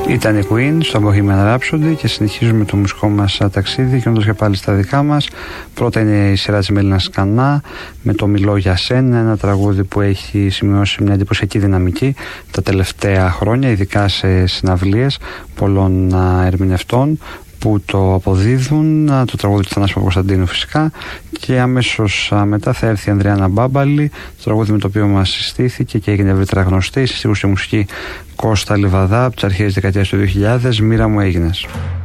Ήταν η Queen στο Bohemian Rhapsody και συνεχίζουμε το μουσικό μας ταξίδι γίνοντας και πάλι στα δικά μας. Πρώτα είναι η σειρά της Μέλινας Κανά με το «Μιλώ για σένα», ένα τραγούδι που έχει σημειώσει μια εντυπωσιακή δυναμική τα τελευταία χρόνια, ειδικά σε συναυλίες πολλών ερμηνευτών που το αποδίδουν, το τραγούδι του Θανάση Παπακοσταντίνου φυσικά, και αμέσως μετά θα έρθει η Ανδριάννα Μπάμπαλη, το τραγούδι με το οποίο μας συστήθηκε και έγινε ευρύτερα γνωστή, στη στίχους και μουσική Κώστα Λιβαδά από τις αρχές της δεκαετίας του 2000, «Μοίρα μου έγινες».